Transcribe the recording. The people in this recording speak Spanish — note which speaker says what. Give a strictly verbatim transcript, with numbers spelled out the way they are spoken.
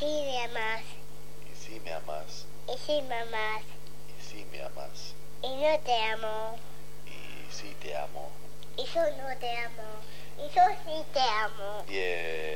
Speaker 1: sí me amas.
Speaker 2: Y si me amas.
Speaker 1: Y sí me amas.
Speaker 2: Y si me amas.
Speaker 1: Y no te amo.
Speaker 2: Y si te amo.
Speaker 1: Y yo no te amo. Y yo sí te amo.
Speaker 2: Bien.